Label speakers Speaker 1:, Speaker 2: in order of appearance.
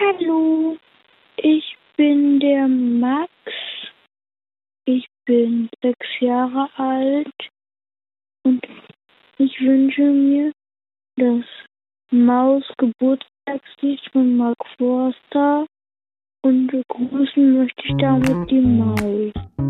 Speaker 1: Hallo, ich bin der Max. Ich bin 6 Jahre alt und ich wünsche mir das Maus-Geburtstagslied von Mark Forster und begrüßen möchte ich damit die Maus.